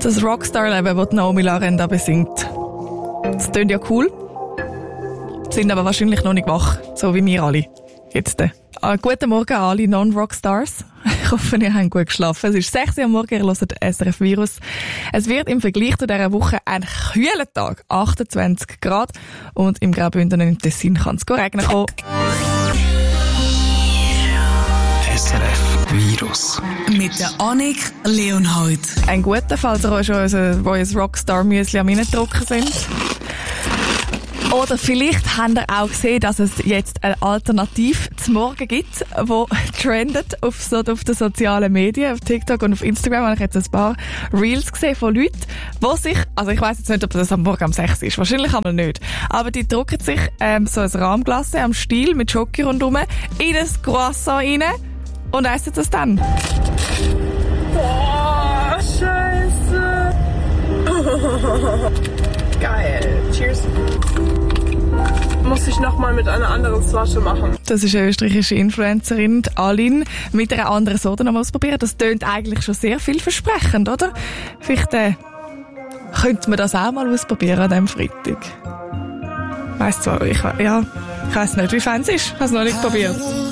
Das Rockstar-Leben, das Naomi Lauren da besingt. Das klingt ja cool. Sind aber wahrscheinlich noch nicht wach, so wie wir alle. Jetzt. Guten Morgen an alle Non-Rockstars. Ich hoffe, ihr habt gut geschlafen. Es ist 6 Uhr am Morgen, ihr hört SRF Virus. Es wird im Vergleich zu dieser Woche ein kühler Tag, 28 Grad. Und im Graubünden und im Tessin kann es regnen kommen. SRF Virus. Mit der Annik Leonhold. Ein guter, falls ihr euch schon wo ein Rockstar-Müsli am Innendrucken sind. Oder vielleicht habt ihr auch gesehen, dass es jetzt eine Alternative zum Morgen gibt, die trendet auf den sozialen Medien, auf TikTok und auf Instagram. Habe ich jetzt ein paar Reels gesehen von Leuten, die sich, also ich weiss jetzt nicht, ob das am Morgen um 6 ist, wahrscheinlich einmal nicht, aber die drucken sich so ein Rahmglasse am Stiel mit Schoki rundherum in ein Croissant rein und essen das dann. Boah, scheiße. Geil. Cheers. Muss ich nochmal mit einer anderen Flasche machen. Das ist eine österreichische Influencerin, die Aline, mit einer anderen Sorte noch mal ausprobieren. Das tönt eigentlich schon sehr vielversprechend, oder? Vielleicht könnte man das auch mal ausprobieren an diesem Freitag. Ich weiss nicht, wie fein es ist. Ich habe es noch nicht probiert.